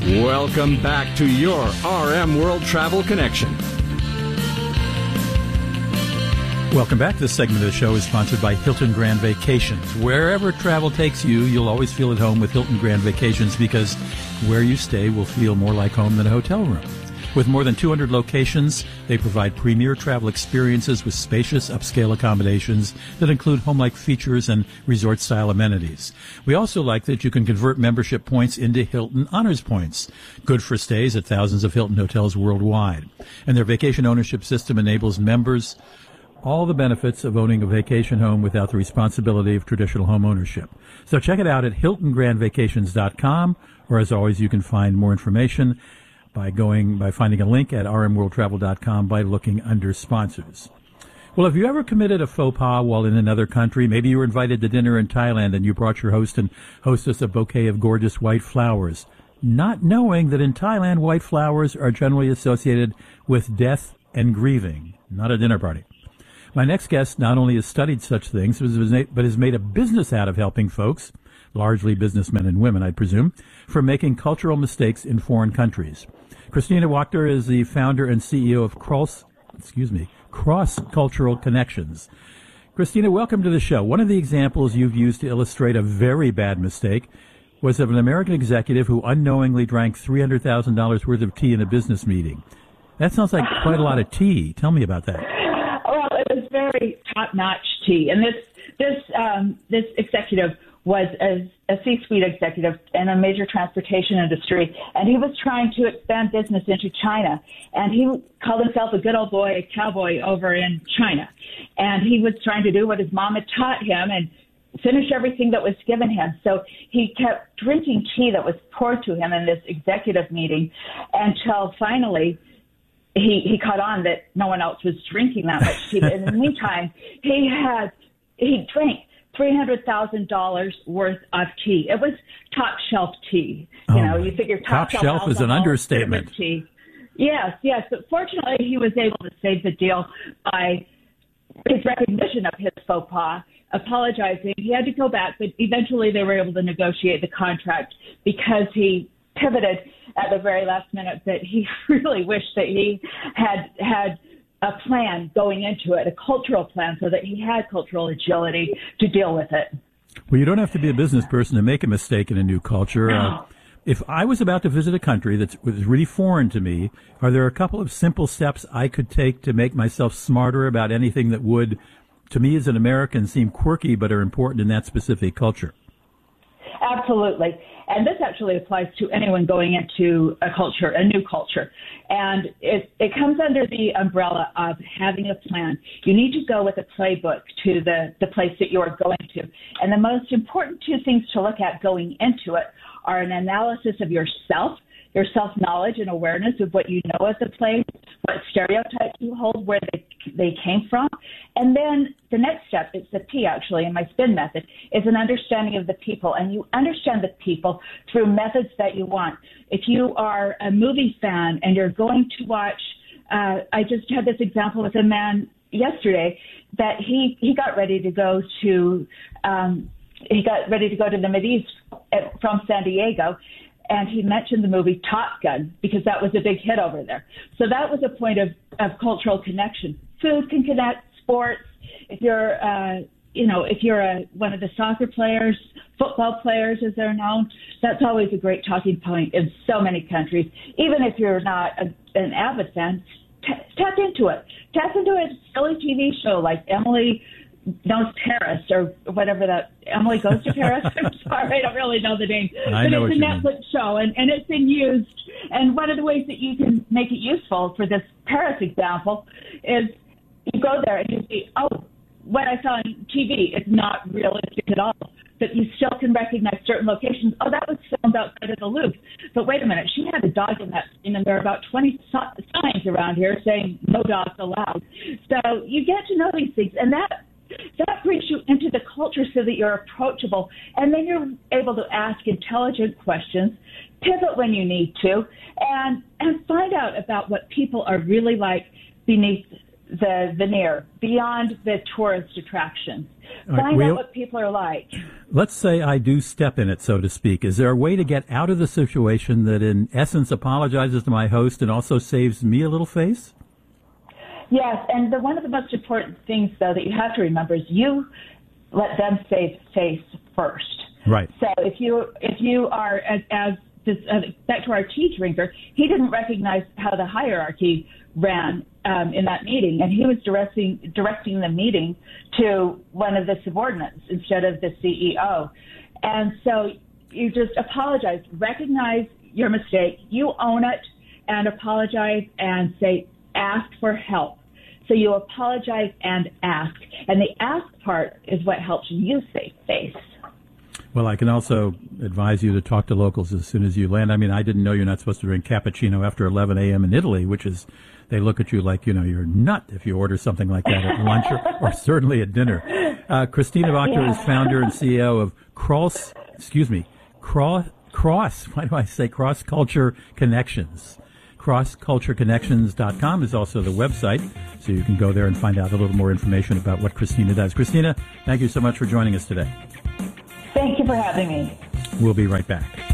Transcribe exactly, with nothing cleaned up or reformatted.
Welcome back to your R M World Travel Connection. Welcome back. This segment of the show is sponsored by Hilton Grand Vacations. Wherever travel takes you, you'll always feel at home with Hilton Grand Vacations because where you stay will feel more like home than a hotel room. With more than two hundred locations, they provide premier travel experiences with spacious, upscale accommodations that include home-like features and resort-style amenities. We also like that you can convert membership points into Hilton Honors Points, good for stays at thousands of Hilton hotels worldwide. And their vacation ownership system enables members all the benefits of owning a vacation home without the responsibility of traditional home ownership. So check it out at hilton grand vacations dot com, or as always, you can find more information by going by finding a link at r m world travel dot com by looking under sponsors. Well, have you ever committed a faux pas while in another country? Maybe you were invited to dinner in Thailand and you brought your host and hostess a bouquet of gorgeous white flowers, not knowing that in Thailand, white flowers are generally associated with death and grieving, not a dinner party. My next guest not only has studied such things, but has made a business out of helping folks, largely businessmen and women, I presume, for making cultural mistakes in foreign countries. Christina Wachter is the founder and C E O of Cross, excuse me, Cross Cultural Connections. Christina, welcome to the show. One of the examples you've used to illustrate a very bad mistake was of an American executive who unknowingly drank three hundred thousand dollars worth of tea in a business meeting. That sounds like quite a lot of tea. Tell me about that. Well, it was very top-notch tea, and this this um, this executive was a, a C-suite executive in a major transportation industry, and he was trying to expand business into China. And he called himself a good old boy, a cowboy over in China. And he was trying to do what his mom had taught him and finish everything that was given him. So he kept drinking tea that was poured to him in this executive meeting until finally he, he caught on that no one else was drinking that much tea. In the meantime, he had he drank three hundred thousand dollars worth of tea. It was top shelf tea. You oh know, you figure top, top shelf, shelf is an understatement. Tea. Yes, yes. But fortunately, he was able to save the deal by his recognition of his faux pas, apologizing. He had to go back, but eventually they were able to negotiate the contract because he pivoted at the very last minute that he really wished that he had had a plan going into it, a cultural plan, so that he had cultural agility to deal with it. Well, you don't have to be a business person to make a mistake in a new culture. No. Uh, if I was about to visit a country that was really foreign to me, are there a couple of simple steps I could take to make myself smarter about anything that would, to me as an American, seem quirky but are important in that specific culture? Absolutely. And this actually applies to anyone going into a culture, a new culture. And it, it comes under the umbrella of having a plan. You need to go with a playbook to the, the place that you are going to. And the most important two things to look at going into it are an analysis of yourself, your self-knowledge and awareness of what you know of the place, what stereotypes you hold, where they, they came from. And then the next step, it's the P actually in my spin method, is an understanding of the people. And you understand the people through methods that you want. If you are a movie fan and you're going to watch, uh, I just had this example with a man yesterday that he, he got ready to go to, um, he got ready to go to the Mideast from San Diego. And he mentioned the movie Top Gun because that was a big hit over there. So that was a point of, of cultural connection. Food can connect, sports. If you're, uh, you know, if you're a, one of the soccer players, football players as they're known, that's always a great talking point in so many countries. Even if you're not a, an avid fan, t- tap into it. Tap into a silly T V show like Emily Knows Paris or whatever that Emily Goes to Paris. I'm sorry, I don't really know the name. I but know it's a what you Netflix mean. show and, and it's been used. And one of the ways that you can make it useful for this Paris example is you go there and you see, oh, what I saw on T V is not realistic at all. But you still can recognize certain locations. Oh, that was filmed outside of the Louvre. But wait a minute, she had a dog in that scene, and there are about twenty signs around here saying no dogs allowed. So you get to know these things, and that That brings you into the culture so that you're approachable, and then you're able to ask intelligent questions, pivot when you need to, and and find out about what people are really like beneath the veneer, beyond the tourist attractions. All right, Find we'll, out what people are like. Let's say I do step in it, so to speak. Is there a way to get out of the situation that, in essence, apologizes to my host and also saves me a little face? Yes, and the, one of the most important things, though, that you have to remember is you let them save face first. Right. So if you if you are, as, as this, uh, back to our tea drinker, he didn't recognize how the hierarchy ran um, in that meeting, and he was directing directing the meeting to one of the subordinates instead of the C E O. And so you just apologize, recognize your mistake, you own it, and apologize and say, ask for help. So you apologize and ask. And the ask part is what helps you save face. Well, I can also advise you to talk to locals as soon as you land. I mean, I didn't know you're not supposed to drink cappuccino after eleven a.m. in Italy, which is, they look at you like, you know, you're a nut if you order something like that at lunch or, or certainly at dinner. Uh, Christina Wachter yeah. is founder and C E O of Cross, excuse me, Cross, Cross, why do I say Cross Culture Connections? cross culture connections dot com is also the website, so you can go there and find out a little more information about what Christina does. Christina, thank you so much for joining us today. Thank you for having me. We'll be right back.